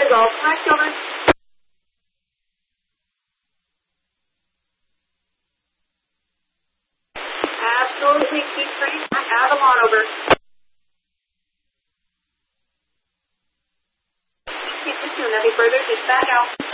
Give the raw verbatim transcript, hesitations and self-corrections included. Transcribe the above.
is all correct, over. Absolutely, keep turning back, add them on, over. Keep the tune, nothing further, just back out.